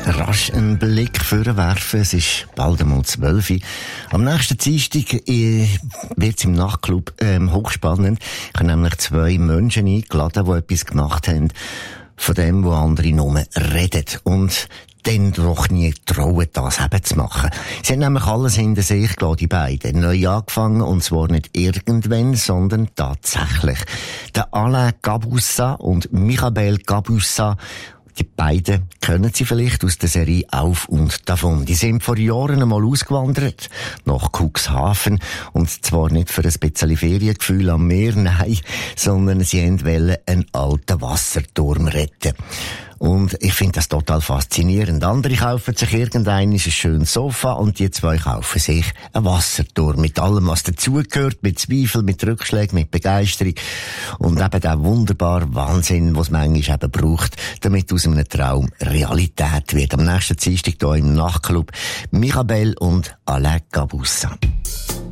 rasch einen Blick vorwerfen. Es ist bald einmal 12 Uhr. Am nächsten Dienstag wird es im Nachtclub hochspannend. Ich habe nämlich 2 Menschen eingeladen, die etwas gemacht haben, von dem, wo andere nur reden. Und dann doch nie trauen, das eben zu machen. Sie haben nämlich alles hinter sich gelassen, die beiden. Neu angefangen, und zwar nicht irgendwann, sondern tatsächlich. Der Alain Gabussa und Michael Gabussa, die beiden kennen Sie vielleicht aus der Serie Auf und Davon. Die sind vor Jahren einmal ausgewandert nach Cuxhaven. Und zwar nicht für ein bisschen Feriengefühl am Meer, nein, sondern sie wollten einen alten Wasserturm retten. Und ich finde das total faszinierend. Andere kaufen sich ein schönes Sofa und die 2 kaufen sich einen Wasserturm. Mit allem, was dazugehört, mit Zweifel, mit Rückschlägen, mit Begeisterung. Und eben der wunderbare Wahnsinn, was es manchmal eben braucht, damit aus einem Traum Realität wird. Am nächsten Dienstag hier im Nachtclub Michael und Alain Gabussa.